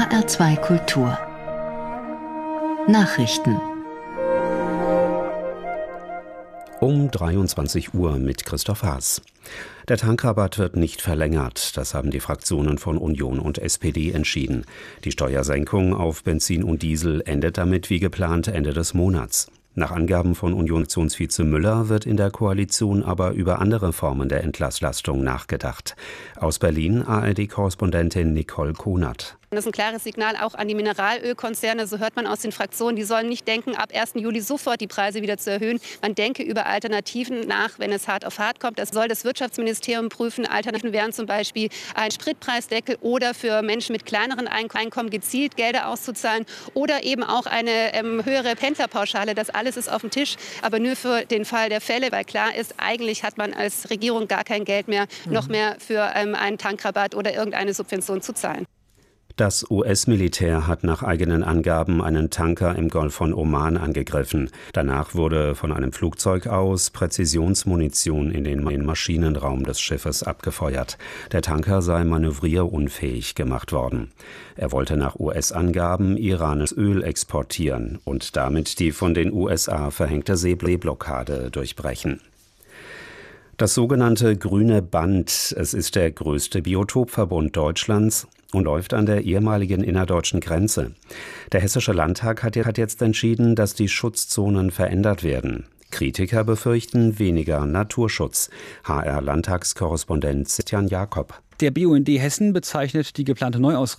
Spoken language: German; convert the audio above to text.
HR2 Kultur Nachrichten Um 23 Uhr mit Christoph Haas. Der Tankrabatt wird nicht verlängert. Das haben die Fraktionen von Union und SPD entschieden. Die Steuersenkung auf Benzin und Diesel endet damit wie geplant Ende des Monats. Nach Angaben von Unionsvize Müller wird in der Koalition aber über andere Formen der Entlastung nachgedacht. Aus Berlin ARD-Korrespondentin Nicole Konert. Das ist ein klares Signal auch an die Mineralölkonzerne, so hört man aus den Fraktionen. Die sollen nicht denken, ab 1. Juli sofort die Preise wieder zu erhöhen. Man denke über Alternativen nach, wenn es hart auf hart kommt. Das soll das Wirtschaftsministerium prüfen. Alternativen wären zum Beispiel ein Spritpreisdeckel oder für Menschen mit kleineren Einkommen gezielt Gelder auszuzahlen oder eben auch eine höhere Pendlerpauschale. Das alles ist auf dem Tisch, aber nur für den Fall der Fälle, weil klar ist, eigentlich hat man als Regierung gar kein Geld mehr, noch mehr für einen Tankrabatt oder irgendeine Subvention zu zahlen. Das US-Militär hat nach eigenen Angaben einen Tanker im Golf von Oman angegriffen. Danach wurde von einem Flugzeug aus Präzisionsmunition in den Maschinenraum des Schiffes abgefeuert. Der Tanker sei manövrierunfähig gemacht worden. Er wollte nach US-Angaben iranisches Öl exportieren und damit die von den USA verhängte Seeblockade durchbrechen. Das sogenannte Grüne Band, es ist der größte Biotopverbund Deutschlands und läuft an der ehemaligen innerdeutschen Grenze. Der Hessische Landtag hat jetzt entschieden, dass die Schutzzonen verändert werden. Kritiker befürchten weniger Naturschutz. HR-Landtagskorrespondent Christian Jakob. Der BUND Hessen bezeichnet die geplante Neuausrichtung